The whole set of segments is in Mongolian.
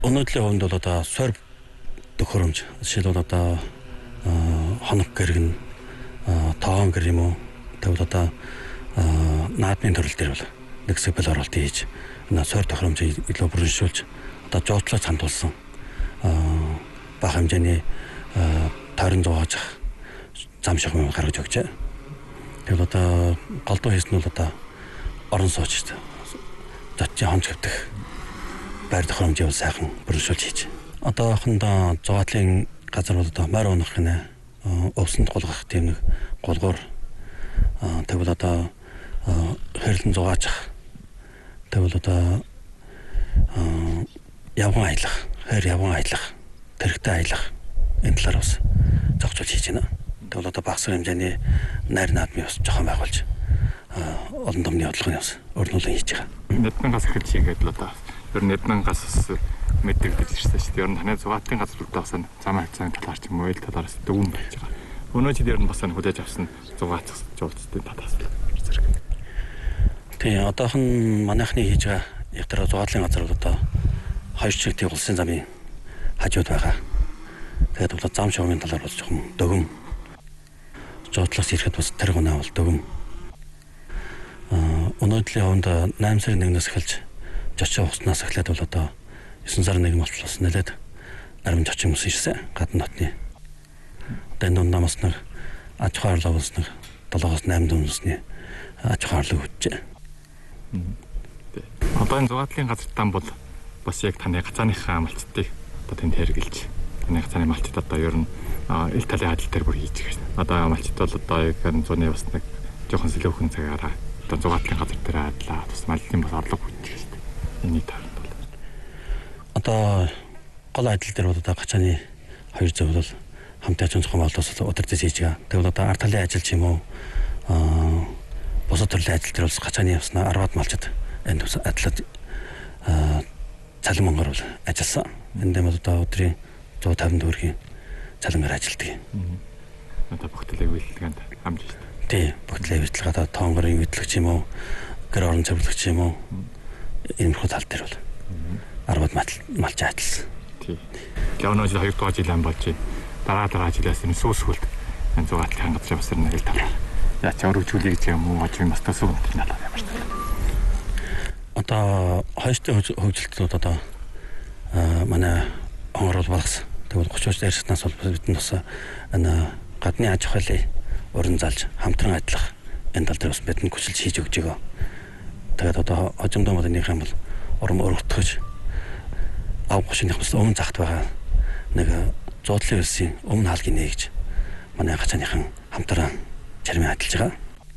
Өнөөдрийн хувьд бол одоо сорь төхөөрөмж жишээлбэл одоо хоног гэргэн тоон гэр юм уу тэгвэл одоо наадмын төрөл дээр бол нэг сэбэл оролт хийж сорь төхөөрөмжийг илүү бүрэншүүлж одоо жуудлаас хандуулсан бага хэмжээний тойрон зугааж зам шахмын гаргаж өгчээ. Тэгвэл одоо голдуу хийсэн нь бол одоо орон сууч зочдын хонж хэвдэх байр тохиромжийг сайхан бүрэншүүлж хийж. Одоохондоо зугаатлын газар бол одоо морь унах гинэ өвсөнд гулгах тийм нэг гулгуур тэгвэл одоо хэрлэн зугаажих тэгвэл одоо явган аялах, хэр явган аялах, тэрэгтэй аялах энэ талаар бас зохицуулж хийж байна. Тэгвэл одоо багасгал хэмжээний найр наадмын бас жоохон байгуулж олон домны бодлогын бас өрнүүлэн хийж байгаа. Нэдмэн газ ихэд хийгээд л одоо ер нь нэдмэн газ мэддэг гэж ирсэн шүү дээ. Ер нь таны зугаатын газруудаас зам хавцааны талаар ч юм уу ил талаараас дөвөн байж байгаа. Өнөөдөр ер нь бас хүлээж авсан зугаацах жуулчдын талаас зэрэг. Тийм одоохон манайхны хийж байгаа явтар зугаатлын газар бол одоо хоёр чигтийн улсын замын хажууд байгаа. Тэгээд бол зам шугамын талаар бол жоохон дөгөн жуудлаас ирэхэд бас тэр гонаа бол дөгөн. Өнөөдрийн хонд 8 сарын 1-ээс эхэлж жочоо хуснаас эхлээд бол одоо 9 сарын 1 болтлоос нэлээд арим жочин ус ирсэн гадна дотны. Одоо энэ намаас нэг аж ахуй орлого ус нэг 7-8 дүнсний аж ахуй орлого үүсжээ. Одоо энэ зугаатлын газартаа бол бас яг таны гацааныхаа амлалтыг одоо тэнд хэрэгжилж таны гацааны амлалтад одоо ер нь ил талын ажил дээр бүр хийж байгаа. Одоо амлалтад бол одоо яг зуны бас нэг жоохон сэлүүхэн цагаараа одоо зугаатлын газар дээр ажиллаа бас малын бас орлого үүсэж байгаа шүү дээ. Эний таард бол одоо гол ажил дээр бол одоо гацааны хоёр зөв бол хамтаа зохион байгуулалт удирдах хийж байгаа. Тэгвэл одоо ард талын ажил ч юм уу бусад төрлийн ажил дээр бас гацааны явснаа 10-аад малчид энэ ажиллаад цалин мөнгөөр бол ажилласан. Энд дээр одоо өдрийн 150 төгрөгийн цалингаар ажилладаг. Одоо бүгдлээ үйлдэлгэнд хамж шүү дээ. Тий, бүгдлээ үйлдэлгээ одоо тоongорын үйлдэлч юм уу, гэр орон цэвэрлэгч юм уу иймэрхүү тал дээр бол 10-аад малч ажилласан. Тий. Явнаж 2 дугаар жил ам болж байна. Дараа жилээс энэ сүүсгүүлд энэ зугаатлын газрын бас нэг л таваа. Яа ч өргөжүүлээ гэж юм уу ажиг мастас үг талаар ямар ч таа. Одоо хойштой хөгжилтүүд одоо манай хонгорол багс тэгвэл 30 дээрснээс бол бидний бас энэ гадны аж ахуйлын уран залж хамтран ажиллах энэ тал дээр бас бидний хүчилж хийж өгч байгаа. Тэгээд одоо хожимдоо модынхаа бол урам өргөтгөж ав гушиных бас өмнө загт байгаа нэг зуудлын үлсийн өмнө хаалгыг нээгж манай гацааныхан хамтран чармын ажиллаж байгаа.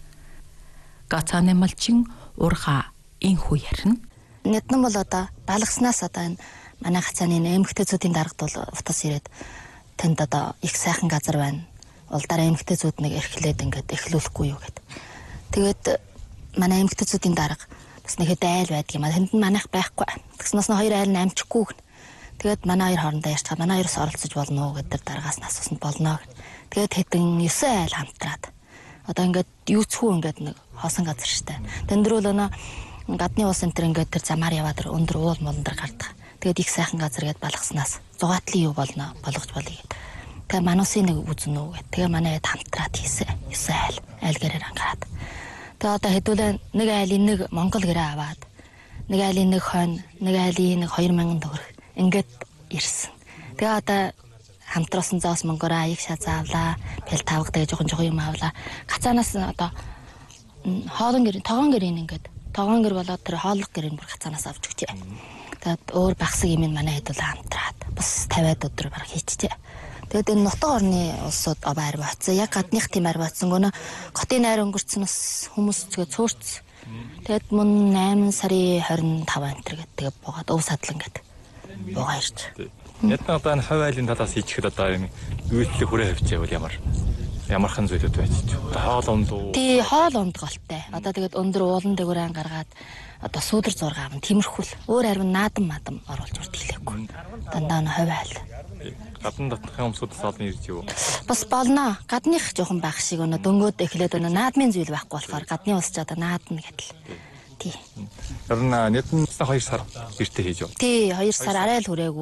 Гацааны малчин урха инхүү ярина. Нэднэн бол одоо даалгаснаас одоо энэ манай гацааны эмэгтэйчүүдийн дарагт бол утас ирээд тэнд одоо их сайхан газар байна. Улдаараа эмэгтэйчүүд нэг эрхлээд ингээд эхлүүлэхгүй юу гэд. Тэгээд манай эмэгтэйчүүдийн дарга бас нэг хэд айл байдаг юм а. Тэнд нь манайх байхгүй. Тэгснээс нь хоёр айл нь амжихгүй гэнэ. Тэгээд манай хоёр хоорондоо ярьцгаа манай хоёроос оролцож болно уу гэдэг дараагаас нь асуусан болно гэд. Тэгээд хэдэн 9 айл хамтраад одоо ингээд юуцхүү ингээд нэг хоосон газар штэ. Тэндрүүл өнөө гадны улс энэ ингээд тэр замаар яваад тэр өндөр уул молондор гардаг. Тэгээд их сайхан газар гээд балгаснаас зугаатлын юу болно болгож болъё гэд. Тэгээ мануусын нэг үзнэ үү гэд. Тэгээ манай хэд хамтраад хийсэн. 9 айл гэрээр ангараад. Тэгээ одоо хэдүүлээ нэг айлын нэг Монгол гэрээ аваад нэг айлын нэг хойно нэг айлын нэг 2000 төгрөг ингээд ирсэн. Тэгээ одоо хамтруулсан зоос мөнгөөр аяг шазаа авлаа. Бэл тавг тэгээ жоохон юм авлаа. Гацаанаас одоо хоолон гэр тогоон гэрийн ингээд тогоон гэр болоод тэр хооллох гэрийн бүр гацаанаас авч өгчээ. Тэгээд өөр багсаг юм манай хэд бол хамтраад бас 50-аад өдөр баг хийчихжээ. Тэгээд энэ нутаг орны улсууд байр бацсан. Яг гадных тийм байр бацсан гэнэ. Хотын найр өнгөрцнөөс хүмүүс зөгээ цөөрцсөн. Тэгээд мөн 8 сарын 25 энтер гэдэг тэгээ буугаад өв садлан гэдэг. Буугаа ирж. Ядна одоо энэ хувь айлын талаас хийчихэд одоо энэ үйлчлэг хүрээ хөвчэйвэл ямархан зүйлүүд байж ч. Хоол ундуу. Тий, хоол унд голтой. Одоо тэгээд өндөр уулан дээгүүрэн гаргаад одоо сүүдэр зураг авна тиймэрхүүл. Өөр харин наадам оруулж үртгэлээгүй. Дандаа нь хувь айл. Гадны дотнохын өмсүүдээс олон ирж юу? Бас болно. Гадных жоохон байх шиг өнө дөнгөөд эхлээд өнө наадмын зүйл байхгүй болохоор гадны улс ч одоо наадна гэдэл. Тий. Ер нь нэдэн 2 сар гэртээ хийж юу? Тий, 2 сар арай л хүрээгүй.